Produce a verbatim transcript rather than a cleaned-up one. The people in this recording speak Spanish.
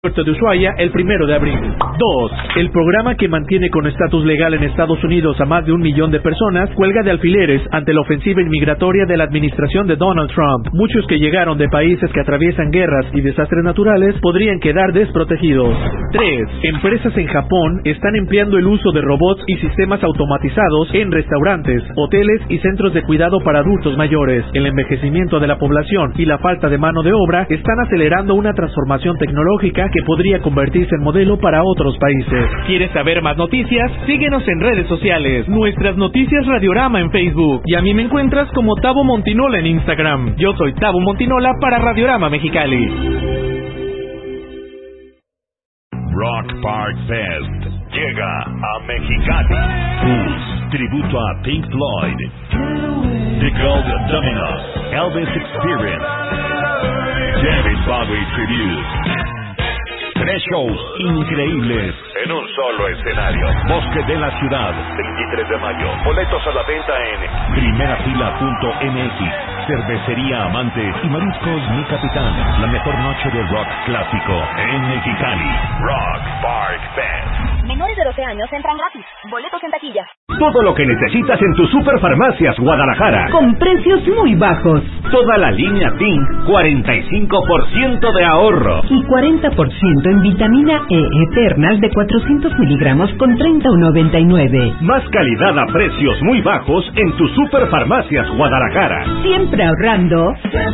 Puerto de Ushuaia el primero de abril. dos. El programa que mantiene con estatus legal en Estados Unidos a más de un millón de personas cuelga de alfileres ante la ofensiva inmigratoria de la administración de Donald Trump. Muchos que llegaron de países que atraviesan guerras y desastres naturales podrían quedar desprotegidos. tres. Empresas en Japón están empleando el uso de robots y sistemas automatizados en restaurantes, hoteles y centros de cuidado para adultos mayores. El envejecimiento de la población y la falta de mano de obra están acelerando una transformación tecnológica que podría convertirse en modelo para otros países. ¿Quieres saber más noticias? Síguenos en redes sociales. Nuestras noticias Radiorama en Facebook. Y a mí me encuentras como Tabo Montinola en Instagram. Yo soy Tabo Montinola para Radiorama Mexicali. Rock Park Fest llega a Mexicali. Blues, tributo a Pink Floyd, The Gold Dominos, Elvis Experience, David Bowie Tribute. Tres shows increíbles en un solo escenario. Bosque de la Ciudad, veintitrés de mayo. Boletos a la venta en primerafila punto m x. Cervecería Amante y Mariscos Mi Capitán. La mejor noche de rock clásico en Mexicali. Rock Park Fest. Menores de doce años entran gratis. Boletos en taquilla. Todo lo que necesitas en tu Superfarmacias Guadalajara. Con precios muy bajos. Toda la línea Pink, cuarenta y cinco por ciento de ahorro. Y cuarenta por ciento en vitamina E Eternal de cuatrocientos miligramos con treinta y uno noventa y nueve. Más calidad a precios muy bajos en tu Superfarmacias Guadalajara. Siempre ahorrando.